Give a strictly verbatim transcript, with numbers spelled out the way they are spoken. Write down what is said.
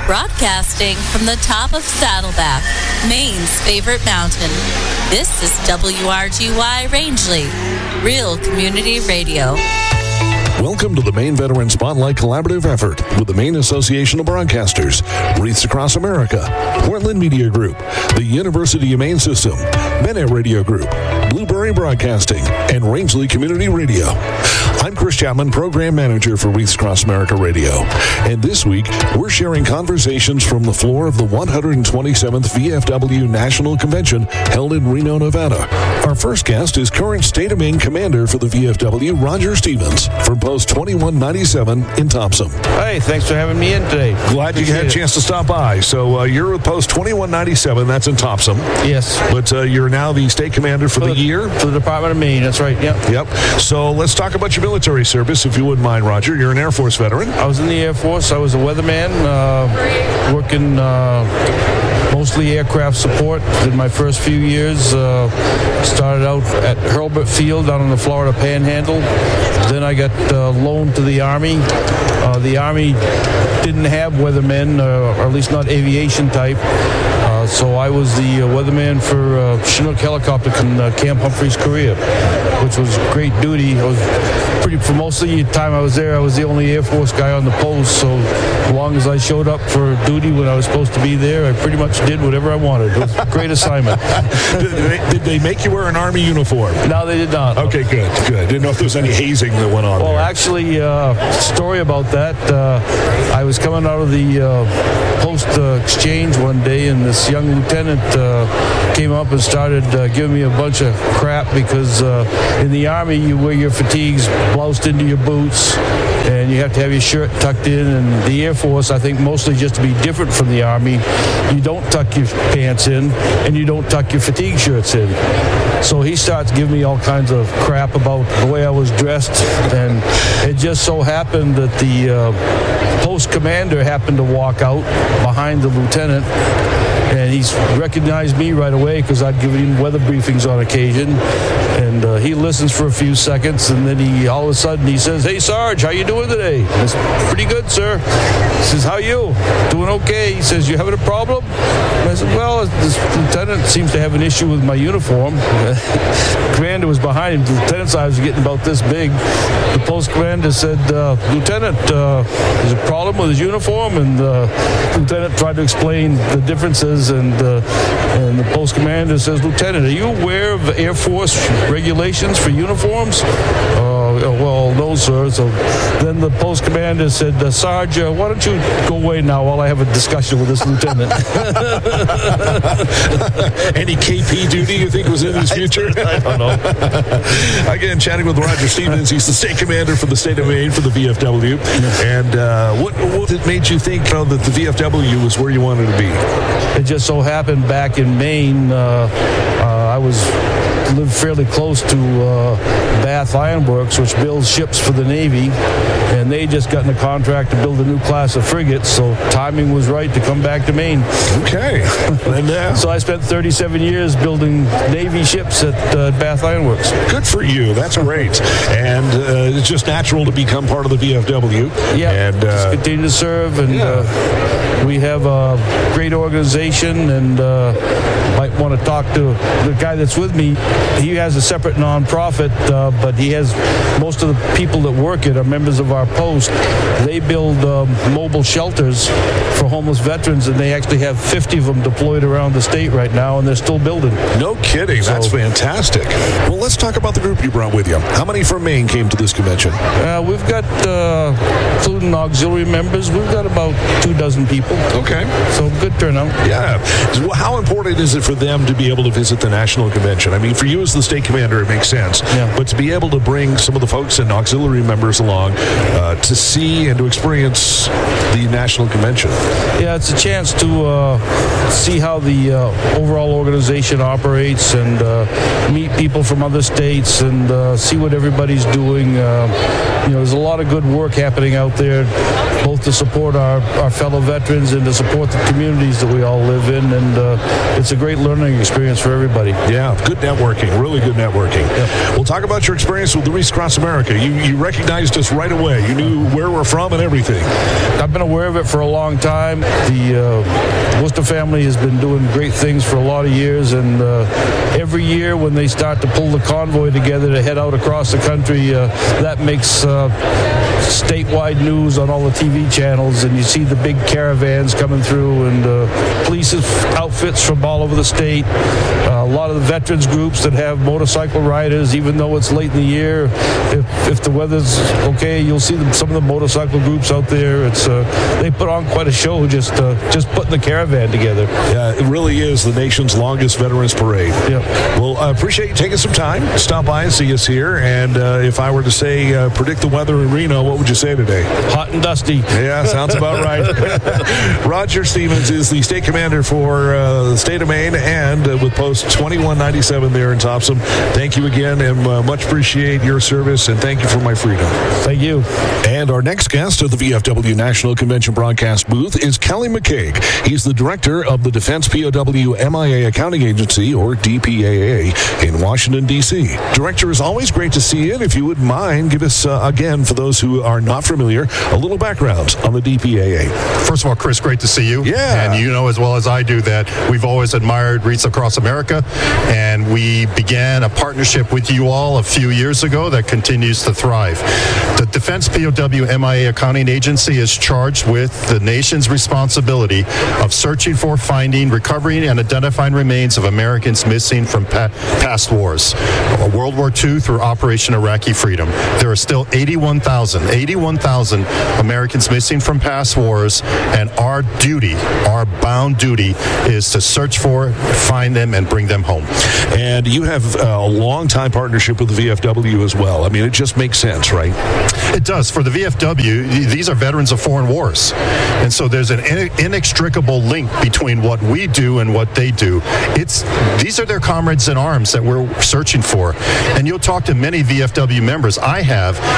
Broadcasting from the top of Saddleback, Maine's favorite mountain. This is W R G Y Rangeley, Real Community Radio. Welcome to the Maine Veteran Spotlight Collaborative effort with the Maine Association of Broadcasters, Wreaths Across America, Portland Media Group, the University of Maine System, Bennett Radio Group, Blueberry Broadcasting, and Rangeley Community Radio. I'm Chris Chapman, Program Manager for Wreaths Across America Radio. And this week, we're sharing conversations from the floor of the one hundred twenty-seventh V F W National Convention held in Reno, Nevada. Our first guest is current State of Maine Commander for the V F W, Roger Stevens, from Post twenty-one ninety-seven in Topsom. Hey, thanks for having me in today. Glad you had a chance to stop by. So uh, you're with Post twenty-one ninety-seven, that's in Topsom. Yes. But uh, you're now the State Commander for, for the, the year? For the Department of Maine, that's right, yep. Yep. So let's talk about your military service, if you wouldn't mind, Roger. You're an Air Force veteran. I was in the Air Force. I was a weatherman, uh, working uh, mostly aircraft support. Did my first few years. Uh, started out at Hurlburt Field down in the Florida Panhandle. Then I got uh, loaned to the Army. Uh, the Army didn't have weathermen, uh, or at least not aviation type. Uh, so I was the uh, weatherman for uh, Chinook helicopter in uh, Camp Humphreys, Korea, which was great duty. I was pretty, for most of the time I was there, I was the only Air Force guy on the post. So as long as I showed up for duty when I was supposed to be there, I pretty much did whatever I wanted. It was a great assignment. did, they, did they make you wear an Army uniform? No, they did not. Okay, good, good. Didn't know if there was any hazing that went on Well, there. actually, uh, story about that. Uh, I was coming out of the uh, post uh, exchange one day, and this young lieutenant uh, came up and started uh, giving me a bunch of crap because uh, in the Army you wear your fatigues bloused into your boots, and you have to have your shirt tucked in. And the Air Force, I think mostly just to be different from the Army, you don't tuck your pants in and you don't tuck your fatigue shirts in. So he starts giving me all kinds of crap about the way I was dressed, and it just so happened that the uh, post commander happened to walk out behind the lieutenant, and he's recognized me right away because I'd given him weather briefings on occasion. And uh, he listens for a few seconds, and then he all of a sudden he says, "Hey, Sarge, how you doing today?" I said, "Pretty good, sir." He says, "How you? Doing okay?" He says, "You having a problem?" And I said, "Well, this lieutenant seems to have an issue with my uniform." The commander was behind him. The lieutenant's eyes were getting about this big. The post commander said, uh, "Lieutenant, uh, there's a problem with his uniform." And uh, the lieutenant tried to explain the differences, and uh, and the post commander says, "Lieutenant, are you aware of Air Force regulations for uniforms?" Uh, well, no, sir. So then the post commander said, uh, "Sarge, uh, why don't you go away now while I have a discussion with this lieutenant?" Any K P duty you think was in his future? I don't know. Again, chatting with Roger Stevens. He's the state commander for the state of Maine for the V F W. And uh, what, what made you think uh, that the V F W was where you wanted to be? It just so happened back in Maine, uh, uh, I was lived fairly close to uh, Bath Iron Works, which builds ships for the Navy, and they just gotten a contract to build a new class of frigates, so timing was right to come back to Maine. Okay. And, uh, so I spent thirty-seven years building Navy ships at uh, Bath Iron Works. Good for you. That's great. And uh, it's just natural to become part of the V F W. Yeah, and uh, just continue to serve, and yeah. uh, we have a great organization, and uh, might want to talk to the guy that's with me. He has a separate nonprofit, uh, but he has most of the people that work it are members of our post. They build um, mobile shelters for homeless veterans, and they actually have fifty of them deployed around the state right now, and they're still building. No kidding. So, that's fantastic. Well, let's talk about the group you brought with you. How many from Maine came to this convention? Uh, we've got, uh, including auxiliary members, we've got about two dozen people. Okay. So good turnout. Yeah. Well, how important is it for them to be able to visit the national convention? I mean, for you as the state commander, it makes sense. Yeah. But to be able to bring some of the folks and auxiliary members along uh, to see and to experience the national convention. Yeah, it's a chance to uh, see how the uh, overall organization operates, and uh, meet people from other states, and uh, see what everybody's doing. Uh, you know, there's a lot of good work happening out there, both to support our, our fellow veterans and to support the communities that we all live in, and uh, it's a great learning experience for everybody. Yeah, good networking. networking, really good networking. Yep. We'll talk about your experience with the Wreaths Across America. You, you recognized us right away. You knew where we're from and everything. I've been aware of it for a long time. The uh, Worcester family has been doing great things for a lot of years, and uh, every year when they start to pull the convoy together to head out across the country, uh, that makes uh, statewide news on all the T V channels, and you see the big caravans coming through, and uh, police outfits from all over the state. Uh, a lot of the veterans groups that have motorcycle riders, even though it's late in the year, if, if the weather's okay, you'll see them, some of the motorcycle groups out there. It's uh, they put on quite a show just uh, just putting the caravan together. Yeah, it really is the nation's longest veterans parade. Yep. Well, I appreciate you taking some time to stop by and see us here. And uh, if I were to say uh, predict the weather in Reno, what would you say today? Hot and dusty. Yeah, sounds about right. Roger Stevens is the state commander for uh, the state of Maine, and uh, with post twenty-one ninety-seven there in Topsom. Thank you again, and uh, much appreciate your service, and thank you for my freedom. Thank you. And our next guest at the V F W National Convention broadcast booth is Kelly McCaig. He's the director of the Defense P O W M I A Accounting Agency, or D P A A, in Washington, D C. Director, it's always great to see you, and if you wouldn't mind, give us, uh, again, for those who are not familiar, a little background on the D P A A. First of all, Chris, great to see you. Yeah. And you know as well as I do that we've always admired Wreaths Across America, and we began a partnership with you all a few years ago that continues to thrive. The Defense P O W M I A Accounting Agency is charged with the nation's responsibility of searching for, finding, recovering, and identifying remains of Americans missing from pa- past wars. World War Two through Operation Iraqi Freedom. There are still eighty-one thousand Americans missing from past wars, and our duty, our bound duty, is to search for, find them, and bring them home. And you have a long-time partnership with the V F W as well. I mean, it just makes sense, right? It does. For the V F W, these are veterans of foreign wars. And so there's an inextricable link between what we do and what they do. It's These are their comrades in arms that we're searching for. And you'll talk to many V F W members. I have.